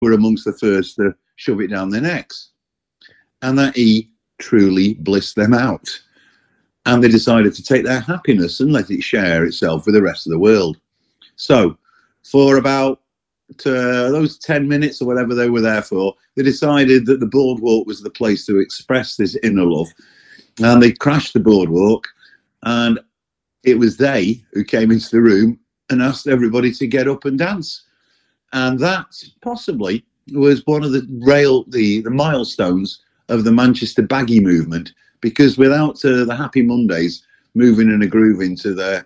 were amongst the first to shove it down their necks. And that truly blissed them out. And they decided to take their happiness and let it share itself with the rest of the world. So for about those 10 minutes or whatever they were there for, they decided that the boardwalk was the place to express this inner love. And they crashed the boardwalk, and it was they who came into the room and asked everybody to get up and dance. And that possibly was one of the milestones of the Manchester Baggy movement, because without the Happy Mondays moving in a groove into their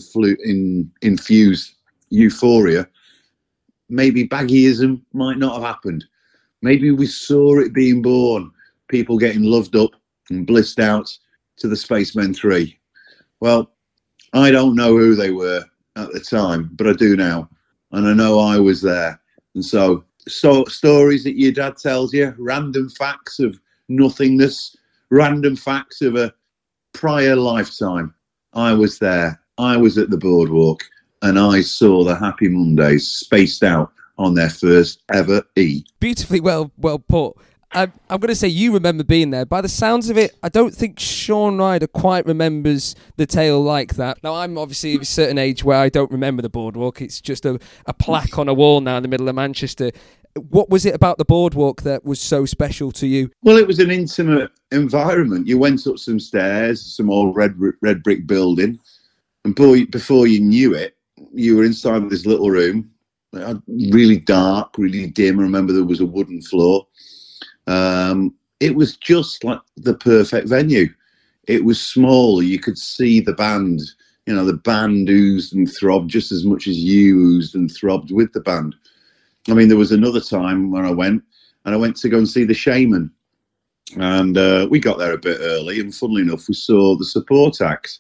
infused euphoria, maybe baggyism might not have happened. Maybe we saw it being born, people getting loved up and blissed out to the Spacemen 3. Well, I don't know who they were at the time, but I do now. And I know I was there. And so stories that your dad tells you, random facts of nothingness, random facts of a prior lifetime. I was there. I was at the boardwalk, and I saw the Happy Mondays spaced out on their first ever E. Beautifully well put. I'm going to say you remember being there. By the sounds of it, I don't think Sean Ryder quite remembers the tale like that. Now, I'm obviously of a certain age where I don't remember the boardwalk. It's just a plaque on a wall now in the middle of Manchester. What was it about the boardwalk that was so special to you? Well, it was an intimate environment. You went up some stairs, some old red brick building, and before you knew it, you were inside this little room, really dark, really dim. I remember there was a wooden floor. It was just like the perfect venue. It was small. You could see the band. You know, the band oozed and throbbed just as much as you oozed and throbbed with the band. I mean, there was another time when I went to go and see the Shaman, and we got there a bit early, and funnily enough, we saw the support act,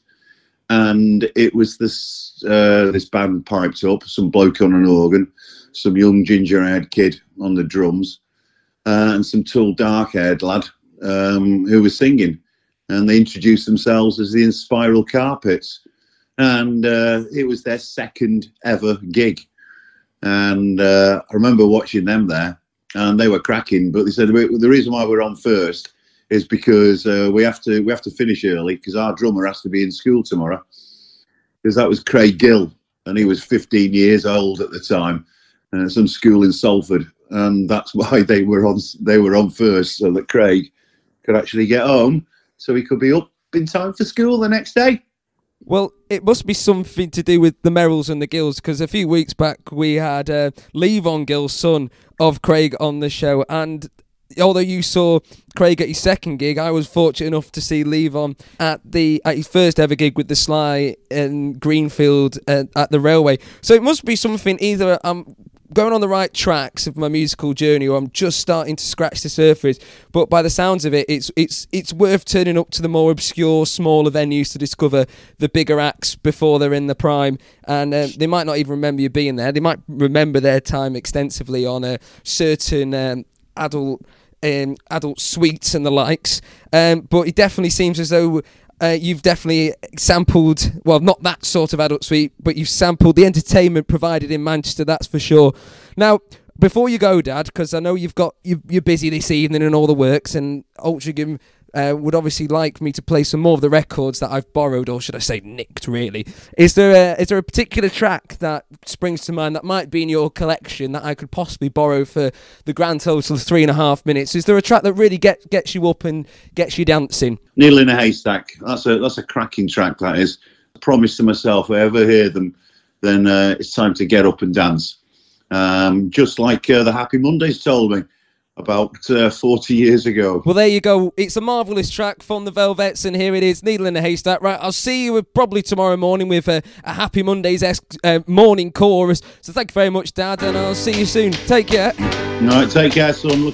and it was this band piped up, some bloke on an organ, some young ginger-haired kid on the drums, and some tall dark-haired lad who was singing, and they introduced themselves as the Inspiral Carpets, and it was their second ever gig. And I remember watching them there, and they were cracking. But they said the reason why we're on first is because we have to finish early because our drummer has to be in school tomorrow. Because that was Craig Gill, and he was 15 years old at the time, and some school in Salford, and that's why they were on first, so that Craig could actually get home, so he could be up in time for school the next day. Well, it must be something to do with the Merrills and the Gills, because a few weeks back we had Levon Gill, son of Craig, on the show, and although you saw Craig at his second gig, I was fortunate enough to see Levon at his first ever gig with the Sly in Greenfield at the Railway. So it must be something, either I'm going on the right tracks of my musical journey, or I'm just starting to scratch the surface. But by the sounds of it, it's worth turning up to the more obscure, smaller venues to discover the bigger acts before they're in the prime. And they might not even remember you being there. They might remember their time extensively on a certain adult suites and the likes. But it definitely seems as though you've definitely sampled, well, not that sort of adult suite, but you've sampled the entertainment provided in Manchester, that's for sure. Now, before you go, Dad, because I know you're busy this evening and all the works, and Ultragym would obviously like me to play some more of the records that I've borrowed, or should I say nicked, really. Is there a particular track that springs to mind that might be in your collection that I could possibly borrow for the grand total of 3.5 minutes? Is there a track that really gets you up and gets you dancing? Needle in a Haystack. That's a cracking track, that is. I promise to myself, if I ever hear them, then it's time to get up and dance. Just like the Happy Mondays told me about 40 years ago. Well, there you go. It's a marvellous track from the Velvets, and here it is, Needle in a Haystack. Right, I'll see you probably tomorrow morning with a Happy Mondays-esque morning chorus. So thank you very much, Dad, and I'll see you soon. Take care. All right, take care, son.